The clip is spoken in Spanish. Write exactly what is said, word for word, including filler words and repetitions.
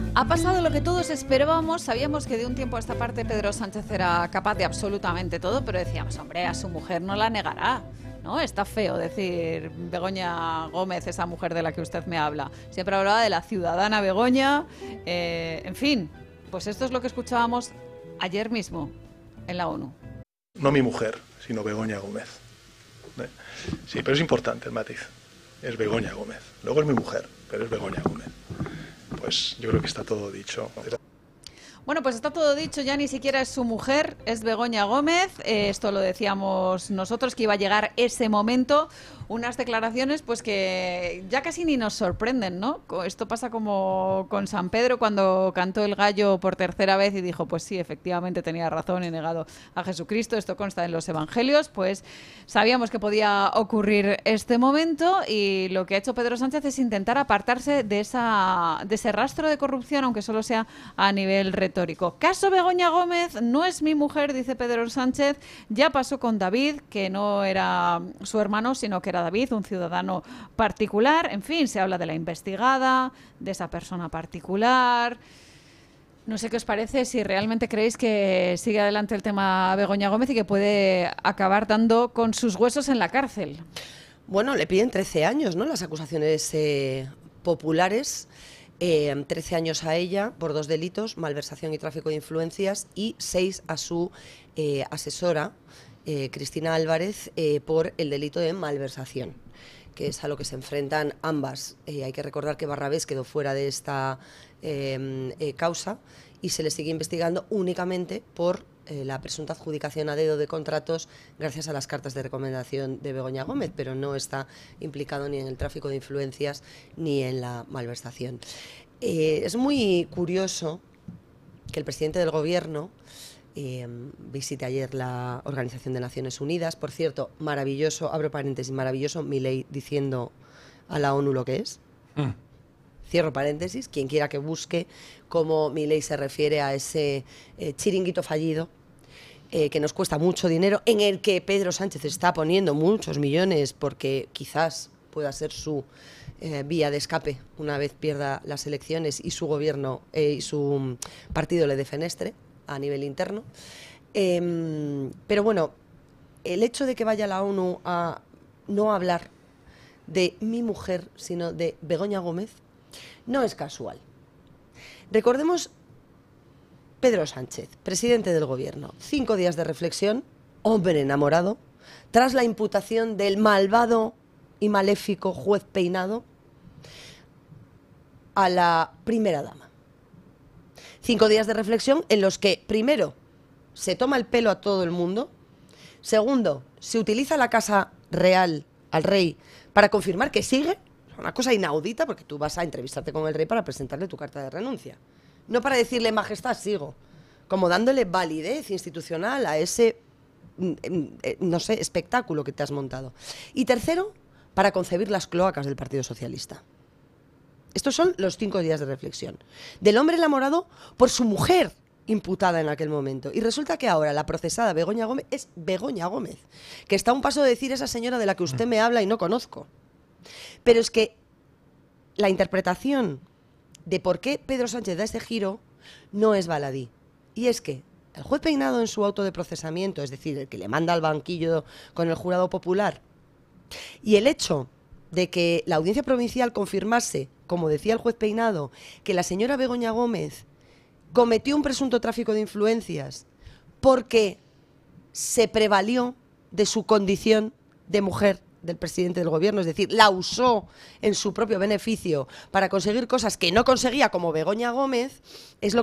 Ha pasado lo que todos esperábamos. Sabíamos que de un tiempo a esta parte Pedro Sánchez era capaz de absolutamente todo, pero decíamos, hombre, a su mujer no la negará, ¿no? Está feo decir Begoña Gómez, esa mujer de la que usted me habla. Siempre hablaba de la ciudadana Begoña. Eh, en fin, pues esto es lo que escuchábamos ayer mismo en la ONU. No mi mujer, sino Begoña Gómez. ¿Eh? Sí, pero es importante el matiz. Es Begoña Gómez. Luego es mi mujer, pero es Begoña Gómez. Pues yo creo que está todo dicho. Bueno, pues está todo dicho, ya ni siquiera es su mujer, es Begoña Gómez. Eh, esto lo decíamos nosotros, que iba a llegar ese momento. Unas declaraciones pues que ya casi ni nos sorprenden, ¿no? Esto pasa como con San Pedro cuando cantó el gallo por tercera vez y dijo, pues sí, efectivamente tenía razón, he negado a Jesucristo. Esto consta en los evangelios. Pues sabíamos que podía ocurrir este momento y lo que ha hecho Pedro Sánchez es intentar apartarse de, esa, de ese rastro de corrupción, aunque solo sea a nivel retórico. Caso Begoña Gómez, no es mi mujer, dice Pedro Sánchez. Ya pasó con David, que no era su hermano, sino que era David, un ciudadano particular. En fin, se habla de la investigada, de esa persona particular. No sé qué os parece, si realmente creéis que sigue adelante el tema Begoña Gómez y que puede acabar dando con sus huesos en la cárcel. Bueno, le piden trece años, ¿no? Las acusaciones eh, populares. Eh, trece años a ella por dos delitos, malversación y tráfico de influencias, y seis a su eh, asesora, eh, Cristina Álvarez, eh, por el delito de malversación, que es a lo que se enfrentan ambas. Eh, hay que recordar que Barrabés quedó fuera de esta eh, eh, causa y se le sigue investigando únicamente por eh, la presunta adjudicación a dedo de contratos gracias a las cartas de recomendación de Begoña Gómez, pero no está implicado ni en el tráfico de influencias ni en la malversación. Eh, es muy curioso que el presidente del Gobierno eh, visite ayer la Organización de Naciones Unidas. Por cierto, maravilloso, abro paréntesis, maravilloso Milei diciendo a la ONU lo que es. Mm. Cierro paréntesis, quien quiera que busque cómo Milei se refiere a ese eh, chiringuito fallido eh, que nos cuesta mucho dinero, en el que Pedro Sánchez está poniendo muchos millones porque quizás pueda ser su eh, vía de escape una vez pierda las elecciones y su gobierno eh, y su partido le defenestre a nivel interno. Eh, pero bueno, el hecho de que vaya la ONU a no hablar de mi mujer, sino de Begoña Gómez, no es casual. Recordemos Pedro Sánchez, presidente del Gobierno, cinco días de reflexión, hombre enamorado, tras la imputación del malvado y maléfico juez Peinado a la primera dama. Cinco días de reflexión en los que, primero, se toma el pelo a todo el mundo, segundo, se utiliza la Casa Real al rey para confirmar que sigue. Una cosa inaudita, porque tú vas a entrevistarte con el rey para presentarle tu carta de renuncia. No para decirle, majestad, sigo. Como dándole validez institucional a ese, no sé, espectáculo que te has montado. Y tercero, para concebir las cloacas del Partido Socialista. Estos son los cinco días de reflexión. Del hombre enamorado por su mujer imputada en aquel momento. Y resulta que ahora la procesada Begoña Gómez es Begoña Gómez, que está a un paso de decir esa señora de la que usted me habla y no conozco. Pero es que la interpretación de por qué Pedro Sánchez da este giro no es baladí. Y es que el juez Peinado en su auto de procesamiento, es decir, el que le manda al banquillo con el jurado popular, y el hecho de que la audiencia provincial confirmase, como decía el juez Peinado, que la señora Begoña Gómez cometió un presunto tráfico de influencias porque se prevalió de su condición de mujer del presidente del gobierno, es decir, la usó en su propio beneficio para conseguir cosas que no conseguía como Begoña Gómez, es lo